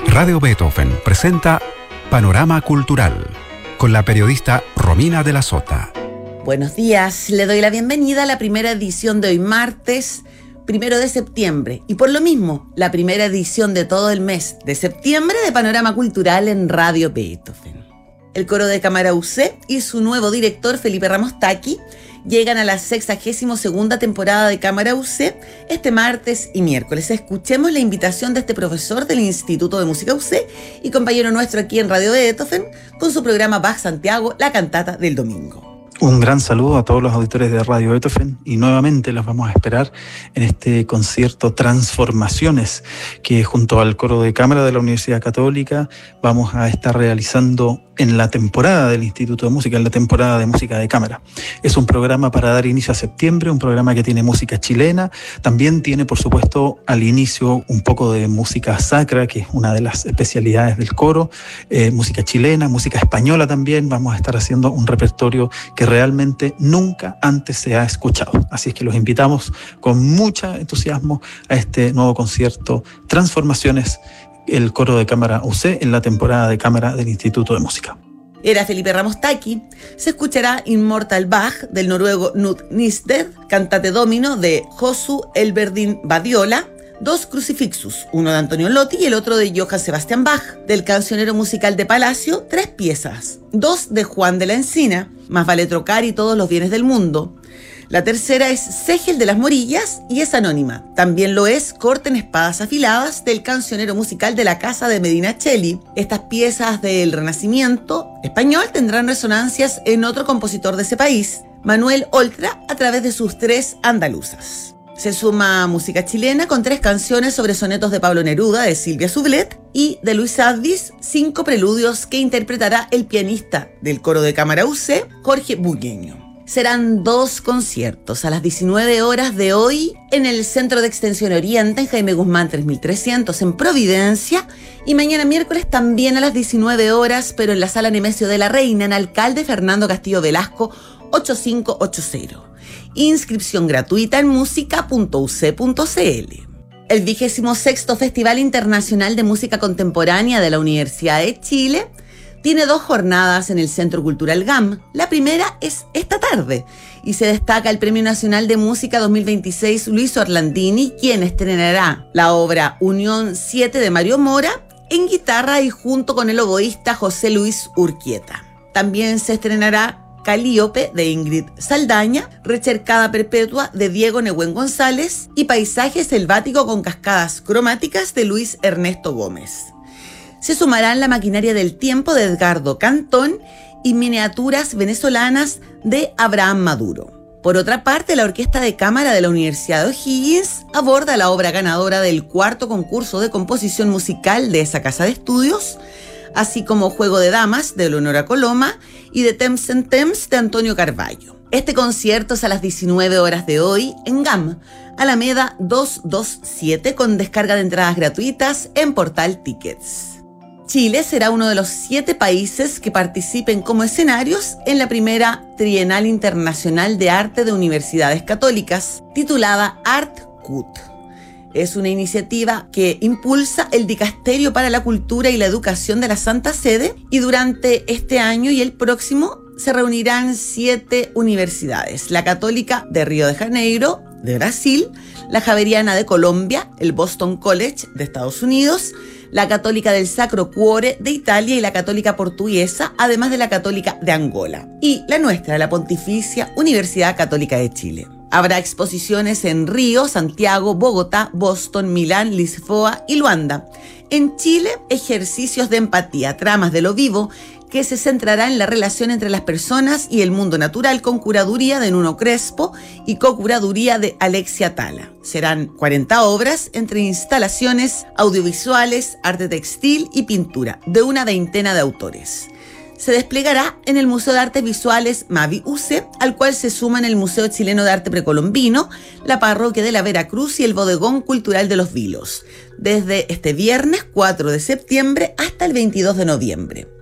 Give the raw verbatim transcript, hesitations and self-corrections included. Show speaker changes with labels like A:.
A: Radio Beethoven presenta Panorama Cultural con la periodista Romina de la Sota.
B: Buenos días, le doy la bienvenida a la primera edición de hoy martes, primero de septiembre, y por lo mismo, la primera edición de todo el mes de septiembre de Panorama Cultural en Radio Beethoven. El coro de cámara U C y su nuevo director Felipe Ramos Taqui llegan a la sexagésima segunda temporada de Cámara U C este martes y miércoles. Escuchemos la invitación de este profesor del Instituto de Música U C y compañero nuestro aquí en Radio Beethoven con su programa Bach Santiago, la cantata del domingo.
C: Un gran saludo a todos los auditores de Radio Beethoven y nuevamente los vamos a esperar en este concierto Transformaciones que junto al coro de cámara de la Universidad Católica vamos a estar realizando en la temporada del Instituto de Música, en la temporada de música de cámara. Es un programa para dar inicio a septiembre, un programa que tiene música chilena, también tiene por supuesto al inicio un poco de música sacra, que es una de las especialidades del coro, eh, música chilena, música española también. Vamos a estar haciendo un repertorio que realmente nunca antes se ha escuchado. Así es que los invitamos con mucho entusiasmo a este nuevo concierto Transformaciones, el coro de cámara U C en la temporada de cámara del Instituto de Música.
B: Era Felipe Ramos Taqui. Se escuchará Immortal Bach del noruego Knut Nystedt, Cantate Domino de Josu Elverdin Badiola, dos Crucifixus, uno de Antonio Lotti y el otro de Johann Sebastian Bach, del cancionero musical de Palacio, tres piezas, dos de Juan de la Encina, Más vale trocar y Todos los bienes del mundo. La tercera es Segel de las Morillas y es anónima. También lo es Corten espadas afiladas del cancionero musical de la Casa de Medina Cheli. Estas piezas del Renacimiento español tendrán resonancias en otro compositor de ese país, Manuel Oltra, a través de sus tres andaluzas. Se suma música chilena con tres canciones sobre sonetos de Pablo Neruda, de Silvia Sublet, y de Luis Advis, cinco preludios que interpretará el pianista del coro de cámara U C, Jorge Bugueño. Serán dos conciertos a las diecinueve horas de hoy en el Centro de Extensión Oriente, en Jaime Guzmán tres mil trescientos, en Providencia, y mañana miércoles también a las diecinueve horas, pero en la Sala Nemesio de la Reina, en Alcalde Fernando Castillo Velasco, ocho cinco ocho cero. Inscripción gratuita en música punto u c punto c l. El vigésimo sexto Festival Internacional de Música Contemporánea de la Universidad de Chile tiene dos jornadas en el Centro Cultural G A M. La primera es esta tarde y se destaca el Premio Nacional de Música dos mil veintiséis Luis Orlandini, quien estrenará la obra Unión siete de Mario Mora en guitarra y junto con el oboísta José Luis Urquieta. También se estrenará Calíope de Ingrid Saldaña, Recercada Perpetua de Diego Nehuen González y Paisaje Selvático con Cascadas Cromáticas de Luis Ernesto Gómez. Se sumarán La Maquinaria del Tiempo de Edgardo Cantón y Miniaturas Venezolanas de Abraham Maduro. Por otra parte, la Orquesta de Cámara de la Universidad de O'Higgins aborda la obra ganadora del cuarto concurso de composición musical de esa casa de estudios, así como Juego de Damas de Leonora Coloma y de Temps en Temps de Antonio Carballo. Este concierto es a las diecinueve horas de hoy en G A M, Alameda doscientos veintisiete, con descarga de entradas gratuitas en Portal Tickets. Chile será uno de los siete países que participen como escenarios en la primera Trienal Internacional de Arte de Universidades Católicas, titulada Art C U T. Es una iniciativa que impulsa el Dicasterio para la Cultura y la Educación de la Santa Sede y durante este año y el próximo se reunirán siete universidades: la Católica de Río de Janeiro, de Brasil, la Javeriana de Colombia, el Boston College de Estados Unidos, la Católica del Sacro Cuore de Italia y la Católica Portuguesa, además de la Católica de Angola, y la nuestra, la Pontificia Universidad Católica de Chile. Habrá exposiciones en Río, Santiago, Bogotá, Boston, Milán, Lisboa y Luanda. En Chile, ejercicios de empatía, tramas de lo vivo, que se centrará en la relación entre las personas y el mundo natural, con curaduría de Nuno Crespo y co-curaduría de Alexia Tala. Serán cuarenta obras entre instalaciones audiovisuales, arte textil y pintura, de una veintena de autores. Se desplegará en el Museo de Artes Visuales Mavi U C, al cual se suman el Museo Chileno de Arte Precolombino, la Parroquia de la Veracruz y el Bodegón Cultural de los Vilos, desde este viernes cuatro de septiembre hasta el veintidós de noviembre.